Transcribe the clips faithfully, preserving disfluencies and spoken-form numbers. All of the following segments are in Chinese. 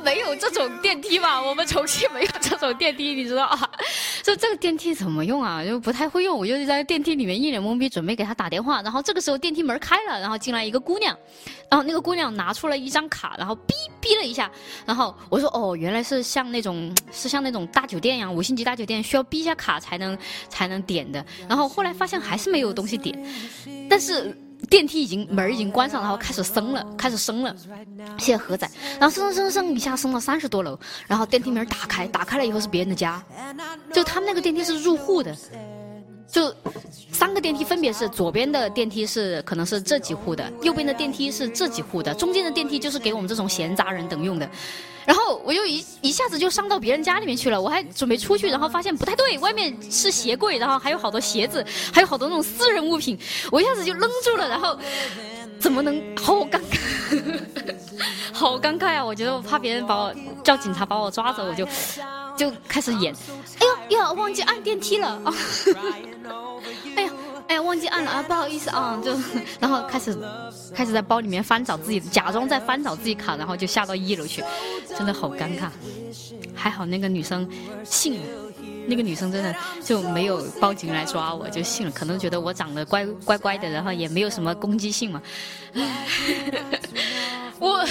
没有这种电梯嘛，我们重庆没有这种电梯，你知道啊？说这个电梯怎么用啊？就不太会用，我就在电梯里面一脸懵逼，准备给他打电话。然后这个时候电梯门开了，然后进来一个姑娘，然后那个姑娘拿出了一张卡，然后哔哔了一下，然后我说哦，原来是像那种是像那种大酒店一样，五星级大酒店需要哔一下卡才能才能点的。然后后来发现还是没有东西点，但是电梯已经门已经关上，然后开始升了，开始升了，谢谢何仔，然后升升升一下升到三十多楼，然后电梯门打开，打开了以后是别人的家，就他们那个电梯是入户的，就三个电梯分别是左边的电梯是可能是这几户的，右边的电梯是这几户的，中间的电梯就是给我们这种闲杂人等用的。然后我就一一下子就上到别人家里面去了，我还准备出去，然后发现不太对，外面是鞋柜，然后还有好多鞋子，还有好多那种私人物品，我一下子就愣住了，然后怎么能好尴尬，好尴尬呀！我觉得我怕别人把我叫警察把我抓走，我就就开始演，哎呦呀，忘记按电梯了啊！哎呀。哎呀，忘记按了啊，不好意思啊，就然后开始开始在包里面翻找自己，假装在翻找自己卡，然后就下到一楼去，真的好尴尬。还好那个女生信了，那个女生真的就没有报警来抓我，就信了，可能觉得我长得乖乖乖的，然后也没有什么攻击性嘛。我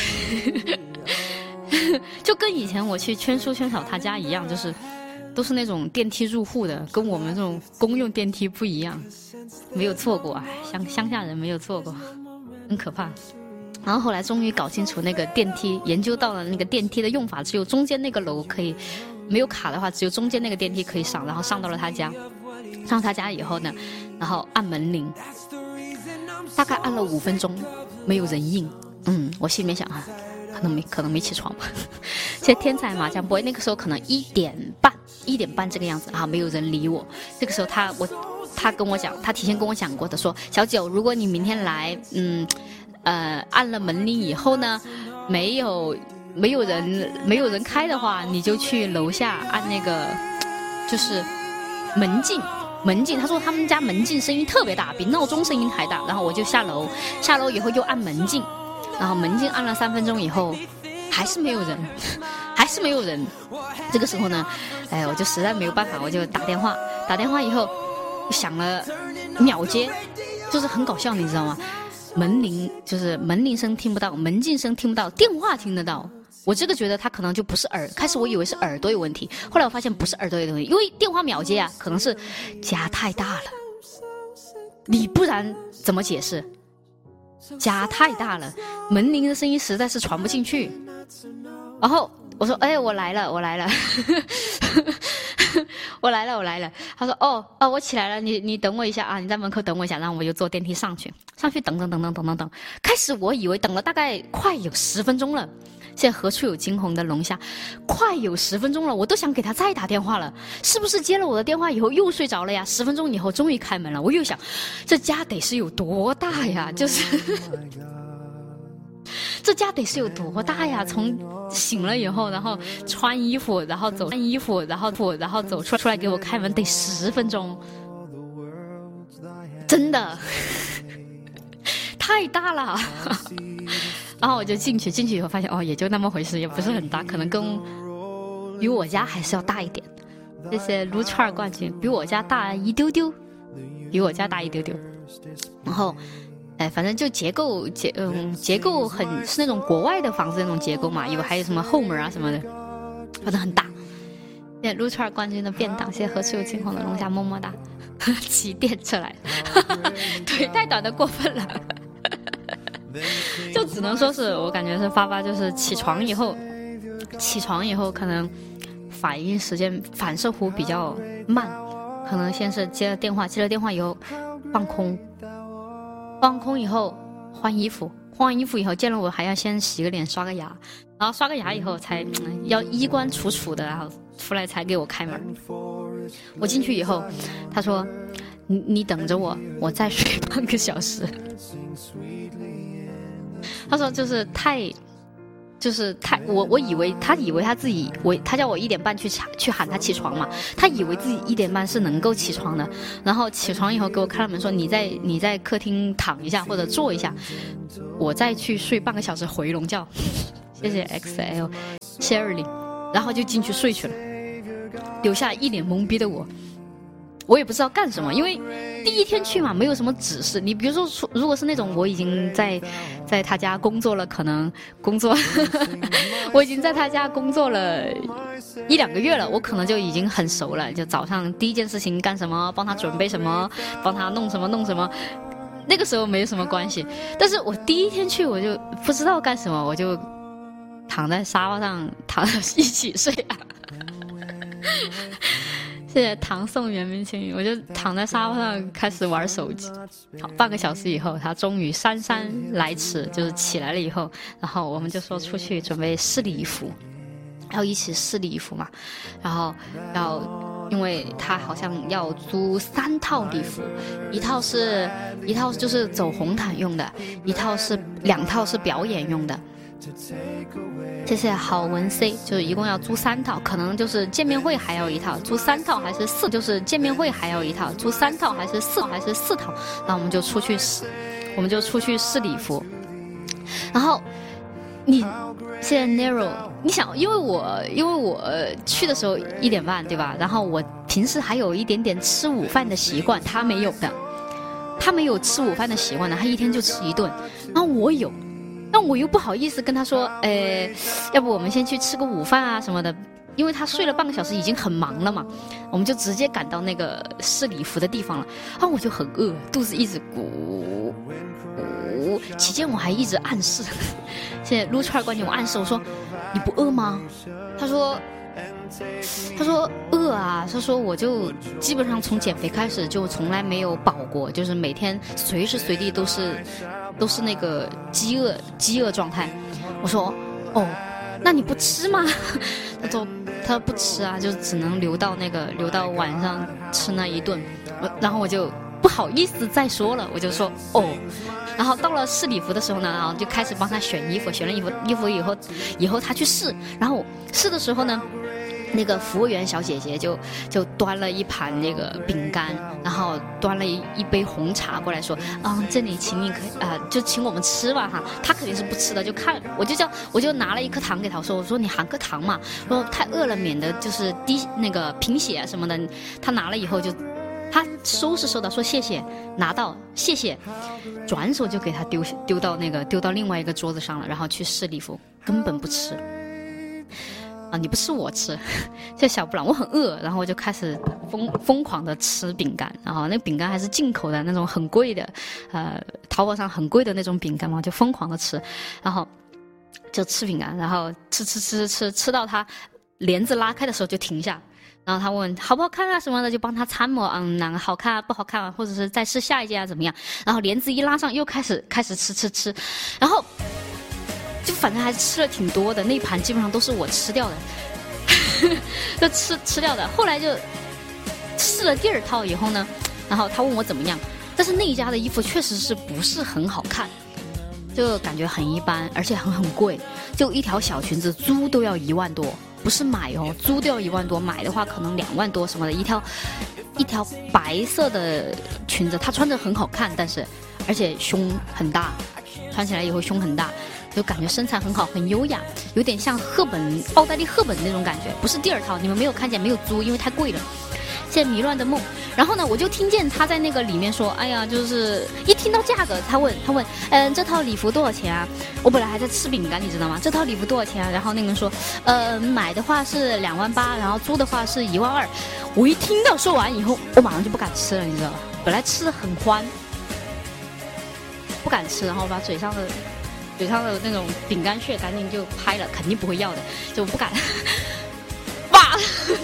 就跟以前我去圈叔圈嫂他家一样，就是都是那种电梯入户的，跟我们这种公用电梯不一样。没有错过，乡乡下人没有错过，很可怕。然后后来终于搞清楚那个电梯，研究到了那个电梯的用法，只有中间那个楼可以，没有卡的话，只有中间那个电梯可以上。然后上到了他家，上他家以后呢，然后按门铃，大概按了五分钟，没有人应。嗯，我心里面想啊，可能没可能没起床吧。现在天才麻将 boy 那个时候可能一点半，一点半这个样子啊，没有人理我。这个时候他我。他跟我讲，他提前跟我讲过的，说小九，如果你明天来，嗯，呃，按了门铃以后呢，没有没有人没有人开的话，你就去楼下按那个，就是门禁门禁。他说他们家门禁声音特别大，比闹钟声音还大。然后我就下楼，下楼以后又按门禁，然后门禁按了三分钟以后，还是没有人，还是没有人。这个时候呢，哎，我就实在没有办法，我就打电话，打电话以后。响了，秒接，就是很搞笑，你知道吗？门铃就是门铃声听不到，门禁声听不到，电话听得到。我这个觉得他可能就不是耳，开始我以为是耳朵有问题，后来我发现不是耳朵有问题，因为电话秒接啊，可能是家太大了，你不然怎么解释？家太大了，门铃的声音实在是传不进去。然后我说：“哎，我来了，我来了。”我来了，我来了。他说：“哦哦，我起来了，你你等我一下啊，你在门口等我一下。”然后我就坐电梯上去，上去等等等等等等等。开始我以为等了大概快有十分钟了，现在何处有惊鸿的龙虾，快有十分钟了，我都想给他再打电话了，是不是接了我的电话以后又睡着了呀？十分钟以后终于开门了，我又想，这家得是有多大呀？就是。这家得是有多大呀？从醒了以后，然后穿衣服，然后走穿衣服，然后然后走出出来给我开门，得十分钟，真的太大了。然后我就进去，进去以后发现哦，也就那么回事，也不是很大，可能跟比我家还是要大一点。这些撸串冠军比我家大一丢丢，比我家大一丢丢。然后。哎，反正就结构结嗯结构很是那种国外的房子那种结构嘛，有还有什么后门啊什么的，反正很大。现在撸串冠军的便当，现在何处有惊鸿的龙虾么么哒，骑电车来，腿太短的过分了，就只能说是我感觉是发发就是起床以后，起床以后可能反应时间反射弧比较慢，可能先是接了电话，接了电话以后放空。放空以后换衣服，换完衣服以后见了我还要先洗个脸刷个牙，然后刷个牙以后才、嗯、要衣冠楚楚的，然后出来才给我开门。我进去以后他说你你等着我，我再睡半个小时。他说就是太就是他我我以为他以为他自己我他叫我一点半去去喊他起床嘛，他以为自己一点半是能够起床的，然后起床以后给我开了门说你在你在客厅躺一下或者坐一下，我再去睡半个小时回笼觉。 谢谢 X L， 谢谢二零，然后就进去睡去了，留下一脸懵逼的我。我也不知道干什么，因为第一天去嘛，没有什么指示。你比如说，如果是那种我已经在在他家工作了，可能工作我已经在他家工作了一两个月了，我可能就已经很熟了。就早上第一件事情干什么，帮他准备什么，帮他弄什么弄什么，那个时候没什么关系。但是我第一天去，我就不知道干什么，我就躺在沙发上躺着一起睡啊。谢谢唐宋元明清，我就躺在沙发上开始玩手机。好，半个小时以后，他终于姗姗来迟，就是起来了以后，然后我们就说出去准备试礼服，要一起试礼服嘛。然后要，因为他好像要租三套礼服，一套是一套就是走红毯用的，一套是两套是表演用的。谢谢好文 C， 就是一共要租三套，可能就是见面会还要一套，租三套还是四，就是见面会还要一套，租三套还是四还是四套，然后我们就出去试，我们就出去试礼服。然后你现在 Nero， 你想，因为我因为我去的时候一点半对吧？然后我平时还有一点点吃午饭的习惯，他没有的，他没有吃午饭的习惯的，他一天就吃一顿，然后我有。但我又不好意思跟他说，呃，要不我们先去吃个午饭啊什么的，因为他睡了半个小时，已经很忙了嘛，我们就直接赶到那个试礼服的地方了。然后我就很饿，肚子一直咕咕，期间我还一直暗示，现在撸串关键我暗示我说你不饿吗？他说他说饿啊，他说我就基本上从减肥开始就从来没有饱过，就是每天随时随地都是都是那个饥饿饥饿状态。我说哦，那你不吃吗？他说他不吃啊，就只能留到那个留到晚上吃那一顿。然后我就不好意思再说了，我就说哦。然后到了试礼服的时候呢，然后就开始帮他选衣服，选了衣服衣服以后，以后他去试，然后试的时候呢，那个服务员小姐姐就就端了一盘那个饼干，然后端了一一杯红茶过来说，嗯，这里请你可以啊、呃，就请我们吃吧哈。他肯定是不吃的，就看我就叫我就拿了一颗糖给他，我说我说你含颗糖嘛，说太饿了免得就是低那个贫血啊什么的。他拿了以后就他收拾收到说谢谢，拿到谢谢，转手就给他丢丢到那个丢到另外一个桌子上了，然后去试礼服，根本不吃。啊，你不吃我吃，这小布朗我很饿，然后我就开始疯疯狂的吃饼干，然后那饼干还是进口的那种很贵的，呃，淘宝上很贵的那种饼干嘛，就疯狂的吃，然后就吃饼干，然后吃吃吃吃吃到他帘子拉开的时候就停下，然后他问好不好看啊什么的，就帮他参谋，嗯，哪个好看啊不好看啊，或者是再试下一件啊怎么样，然后帘子一拉上又开始开始吃吃吃，然后。就反正还是吃了挺多的，那一盘基本上都是我吃掉的，就吃吃掉的。后来就试了第二套以后呢，然后他问我怎么样，但是那一家的衣服确实是不是很好看，就感觉很一般，而且很很贵，就一条小裙子租都要一万多，不是买哦，租都要一万多，买的话可能两万多什么的，一条一条白色的裙子，她穿着很好看，但是而且胸很大，穿起来以后胸很大。就感觉身材很好，很优雅，有点像赫本奥黛丽赫本那种感觉。不是第二套，你们没有看见，没有租，因为太贵了。现在迷乱的梦，然后呢，我就听见他在那个里面说，哎呀，就是一听到价格，他问他问，嗯，这套礼服多少钱啊？我本来还在吃饼干，你知道吗？这套礼服多少钱啊？然后那个人说，呃，买的话是两万八，然后租的话是一万二。我一听到说完以后，我马上就不敢吃了，你知道吧？本来吃的很欢，不敢吃，然后把嘴上的。嘴上的那种饼干屑赶紧就拍了，肯定不会要的，就不敢。哇！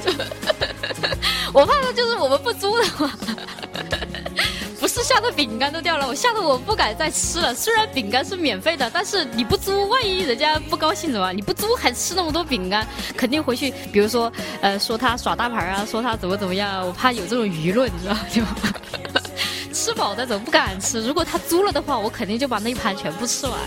我怕的就是我们不租的话，不是吓得饼干都掉了，我吓得我不敢再吃了。虽然饼干是免费的，但是你不租，万一人家不高兴怎么办？你不租还吃那么多饼干，肯定回去，比如说呃说他耍大牌啊，说他怎么怎么样，我怕有这种舆论，你知道吗？就吃饱的怎么不敢吃？如果他租了的话，我肯定就把那一盘全部吃完。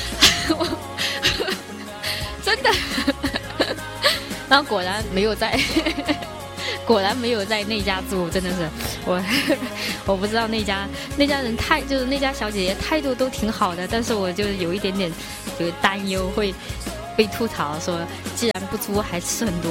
真的。然后果然没有在，果然没有在那家租，真的是我，我不知道那家那家人态，就是那家小姐姐态度都挺好的，但是我就有一点点有担忧，会被吐槽说，既然不租还吃很多。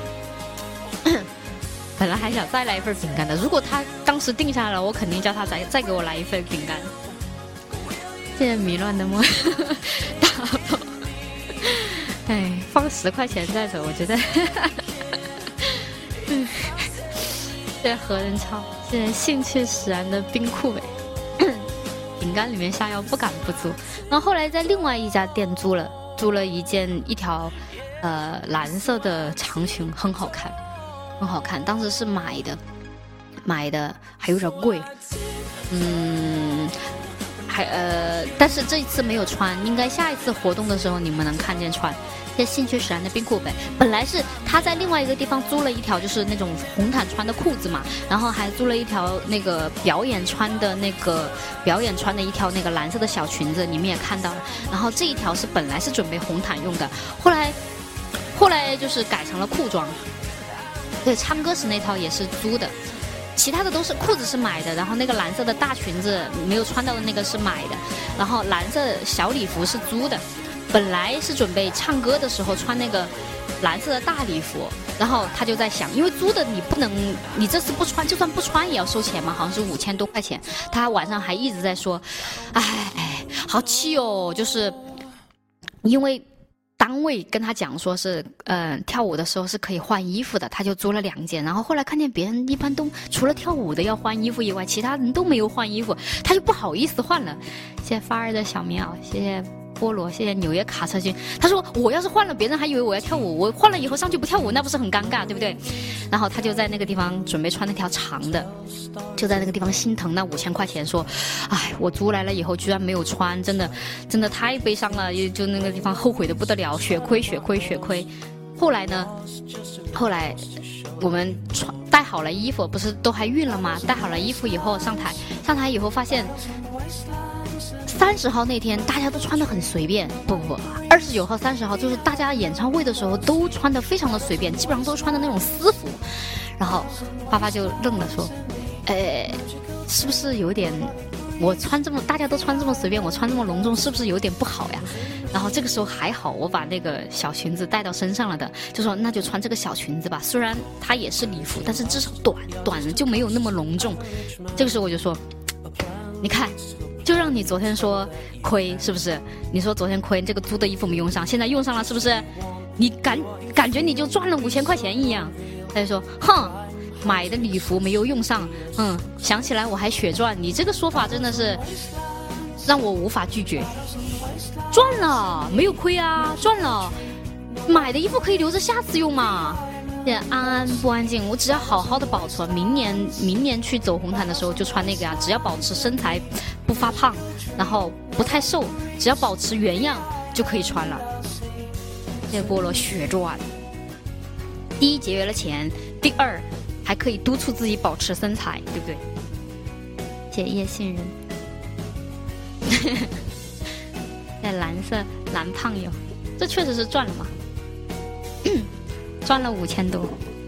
本来还想再来一份饼干的，如果他当时定下来了，我肯定叫他再再给我来一份饼干。谢谢迷乱的梦，大宝，哎，放十块钱再走，我觉得。嗯，谢谢何人超，谢谢兴趣使然的冰库呗。饼干里面下药不敢不租，然后后来在另外一家店租了，租了一件一条，呃，蓝色的长裙，很好看。很好看，当时是买的，买的还有点贵，嗯，还呃，但是这一次没有穿，应该下一次活动的时候你们能看见穿。在兴趣使然的冰库呗，本来是他在另外一个地方租了一条就是那种红毯穿的裤子嘛，然后还租了一条那个表演穿的那个表演穿的一条那个蓝色的小裙子，你们也看到了。然后这一条是本来是准备红毯用的，后来后来就是改成了裤装。对，唱歌时那套也是租的，其他的都是裤子是买的，然后那个蓝色的大裙子没有穿到的那个是买的，然后蓝色小礼服是租的。本来是准备唱歌的时候穿那个蓝色的大礼服，然后他就在想，因为租的你不能，你这次不穿，就算不穿也要收钱嘛，好像是五千多块钱。他晚上还一直在说，哎，好气哦，就是因为。单位跟他讲说是，嗯、呃，跳舞的时候是可以换衣服的，他就租了两件。然后后来看见别人一般都除了跳舞的要换衣服以外，其他人都没有换衣服，他就不好意思换了。谢谢发儿的小棉袄，谢谢菠萝，谢谢纽约卡车君。他说我要是换了，别人还以为我要跳舞，我换了以后上去不跳舞，那不是很尴尬，对不对？然后他就在那个地方准备穿那条长的，就在那个地方心疼那五千块钱，说，哎，我租来了以后居然没有穿，真的真的太悲伤了，就那个地方后悔的不得了，血亏血亏血亏。后来呢，后来我们穿带好了衣服，不是都还熨了吗？带好了衣服以后上台，上台以后发现。三十号那天大家都穿得很随便，不不不，二十九号、三十号就是大家演唱会的时候都穿得非常的随便，基本上都穿的那种私服。然后爸爸就愣了，说：“呃，是不是有点？我穿这么大家都穿这么随便，我穿这么隆重，是不是有点不好呀？”然后这个时候还好，我把那个小裙子带到身上了的，就说那就穿这个小裙子吧。虽然它也是礼服，但是至少短短的就没有那么隆重。这个时候我就说：“你看。”就让你昨天说亏是不是？你说昨天亏，这个租的衣服没用上，现在用上了是不是？你感感觉你就赚了五千块钱一样。他就说，哼，买的礼服没有用上，嗯，想起来我还血赚。你这个说法真的是让我无法拒绝。赚了，没有亏啊，赚了。买的衣服可以留着下次用嘛。安安不安静，我只要好好的保存，明年明年去走红毯的时候就穿那个呀，只要保持身材不发胖，然后不太瘦，只要保持原样就可以穿了。谢谢菠萝血赚，第一节约了钱，第二还可以督促自己保持身材，对不对？谢谢叶杏仁。谢谢蓝色蓝胖友，这确实是赚了嘛。赚了五千多，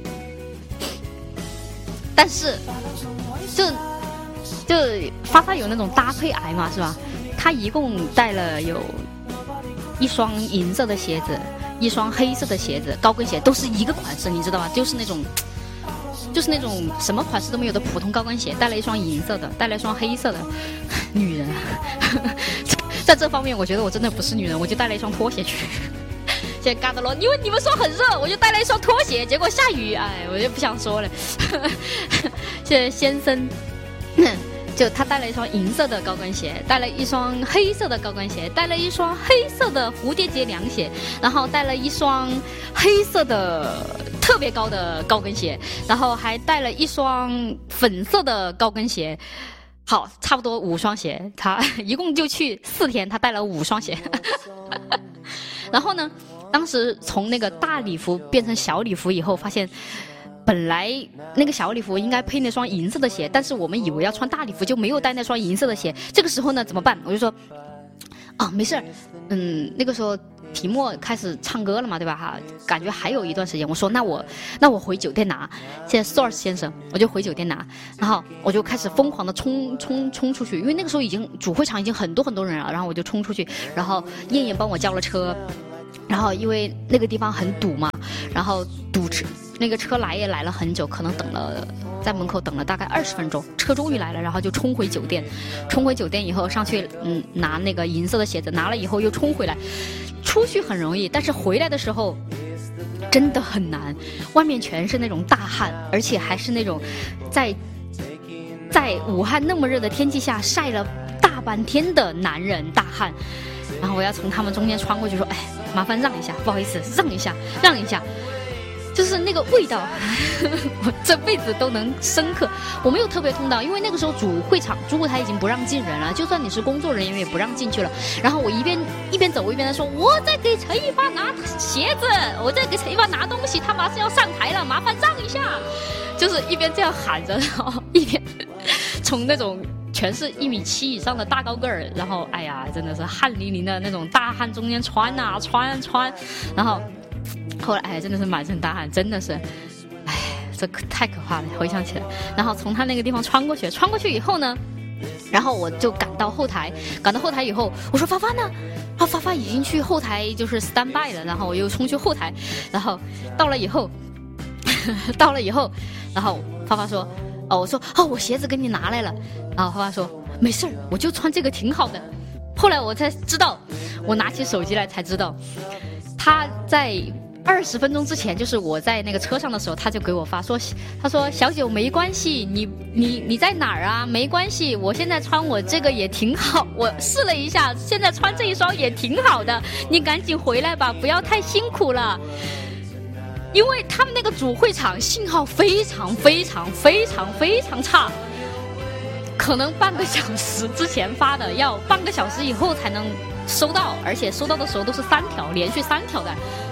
但是就就发发有那种搭配癌嘛，是吧？他一共带了有一双银色的鞋子，一双黑色的鞋子，高跟鞋都是一个款式，你知道吗？就是那种就是那种什么款式都没有的普通高跟鞋，带了一双银色的，带了一双黑色的。女人啊，在这方面我觉得我真的不是女人，我就带了一双拖鞋去。谢谢嘎德罗，因为你们说很热，我就带了一双拖鞋，结果下雨，哎，我就不想说了。谢谢先生，就他带了一双银色的高跟鞋，带了一双黑色的高跟鞋，带了一双黑色的蝴蝶结凉鞋，然后带了一双黑色的特别高的高跟鞋，然后还带了一双粉色的高跟鞋。好，差不多五双鞋，他一共就去四天，他带了五双鞋。然后呢，当时从那个大礼服变成小礼服以后，发现本来那个小礼服应该配那双银色的鞋，但是我们以为要穿大礼服就没有带那双银色的鞋。这个时候呢怎么办？我就说啊，没事儿，嗯，那个时候提莫开始唱歌了嘛，对吧？哈，感觉还有一段时间。我说那我那我回酒店拿。现在 Source 先生，我就回酒店拿，然后我就开始疯狂的冲冲冲出去，因为那个时候已经主会场已经很多很多人了，然后我就冲出去，然后燕燕帮我叫了车。 然后因为那个地方很堵嘛，然后堵车，那个车来也来了很久，可能等了在门口等了大概二十分钟，车终于来了，然后就冲回酒店，冲回酒店以后上去嗯拿那个银色的鞋子，拿了以后又冲回来，出去很容易，但是回来的时候真的很难，外面全是那种大汗，而且还是那种在在武汉那么热的天气下晒了大半天的男人大汉，然后我要从他们中间穿过去说，哎，麻烦让一下，不好意思，让一下，让一下，就是那个味道，我这辈子都能深刻。我没有特别痛到，因为那个时候主会场、主舞台已经不让进人了，就算你是工作人员也不让进去了。然后我一边一边走，我一边在说，我在给陈一发拿鞋子，我在给陈一发拿东西，他马上要上台了，麻烦让一下。就是一边这样喊着，然后一边从那种全是一米七以上的大高个儿，然后哎呀，真的是汗淋淋的那种大汗中间穿啊穿穿，然后后来哎真的是满身大汗，真的是，哎，这太可怕了，回想起来。然后从他那个地方穿过去，穿过去以后呢，然后我就赶到后台，赶到后台以后，我说发发呢？啊，发发已经去后台就是 stand by 了，然后我又冲去后台，然后到了以后，到了以后，然后发发说。哦，我说哦，我鞋子给你拿来了，然后花花说没事儿，我就穿这个挺好的。后来我才知道，我拿起手机来才知道，他在二十分钟之前，就是我在那个车上的时候，他就给我发说，他说小九没关系，你你你在哪儿啊？没关系，我现在穿我这个也挺好，我试了一下，现在穿这一双也挺好的，你赶紧回来吧，不要太辛苦了。因为他们那个主会场信号非常非常非常非常差，可能半个小时之前发的，要半个小时以后才能收到，而且收到的时候都是三条，连续三条的，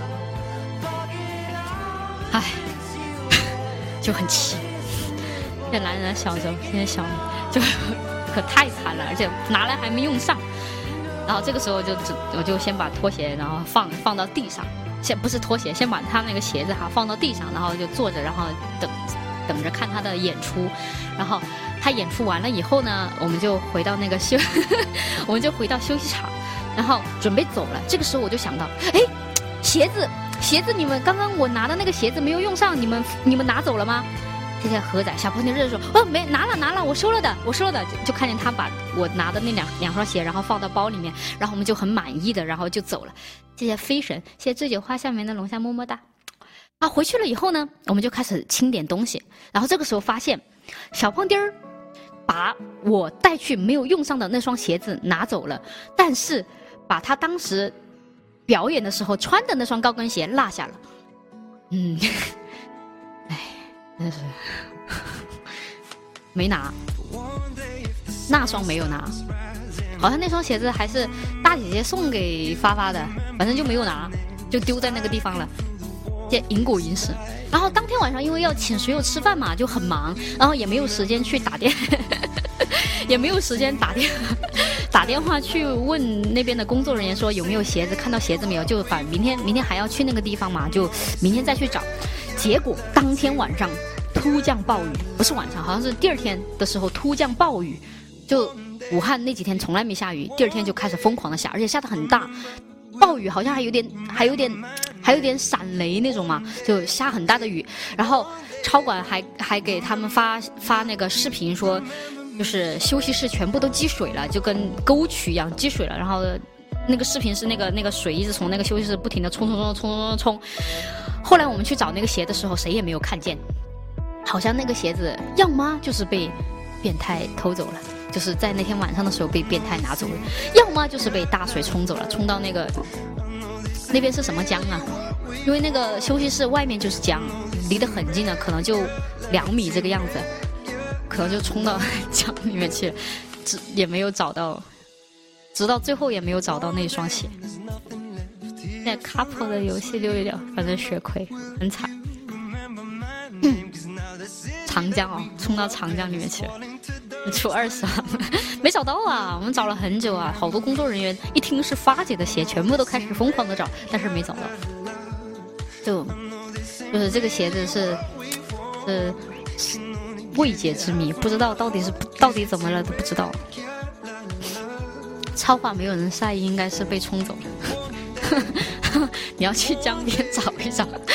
唉，就很气。这男人小时候，现在小就可太惨了，而且拿来还没用上。然后这个时候就我就先把拖鞋然后放放到地上。先不是拖鞋，先把他那个鞋子哈放到地上，然后就坐着，然后等等着看他的演出。然后他演出完了以后呢，我们就回到那个休，我们就回到休息场，然后准备走了。这个时候我就想到，哎，鞋子，鞋子，你们刚刚我拿的那个鞋子没有用上，你们你们拿走了吗？这些何仔小朋友热说，哦，没拿了拿了，我收了的，我收了的，就, 就看见他把我拿的那两两双鞋，然后放到包里面，然后我们就很满意的，然后就走了。谢谢飞神，谢谢醉酒花下面的龙虾么么哒。啊，回去了以后呢，我们就开始清点东西，然后这个时候发现小胖丁儿把我带去没有用上的那双鞋子拿走了，但是把他当时表演的时候穿的那双高跟鞋落下了。嗯，哎，真是没拿，那双没有拿，好像那双鞋子还是大姐姐送给发发的，反正就没有拿，就丢在那个地方了。这银狗银屎。然后当天晚上因为要请水友吃饭嘛，就很忙，然后也没有时间去打电也没有时间打电打电话去问那边的工作人员说有没有鞋子，看到鞋子没有，就反明天明天还要去那个地方嘛，就明天再去找。结果当天晚上突降暴雨，不是晚上，好像是第二天的时候突降暴雨，就武汉那几天从来没下雨，第二天就开始疯狂的下，而且下得很大，暴雨好像还有点还有点还有点闪雷那种嘛，就下很大的雨。然后超管还还给他们发发那个视频说，就是休息室全部都积水了，就跟沟渠一样积水了。然后那个视频是那个那个水一直从那个休息室不停的冲冲冲冲冲冲冲。后来我们去找那个鞋的时候，谁也没有看见，好像那个鞋子要么就是被变态偷走了，就是在那天晚上的时候被变态拿走了，要么就是被大水冲走了，冲到那个那边是什么江啊？因为那个休息室外面就是江，离得很近的，可能就两米这个样子，可能就冲到江里面去了，只也没有找到，直到最后也没有找到那双鞋。现在 couple 的游戏溜一溜，反正血亏很惨。嗯、长江哦，冲到长江里面去了。出二十万没找到啊，我们找了很久啊，好多工作人员一听是发姐的鞋，全部都开始疯狂的找，但是没找到。就就是这个鞋子是是未解之谜，不知道到底是到底怎么了都不知道。超话没有人晒，应该是被冲走了。 你要去江边找一找。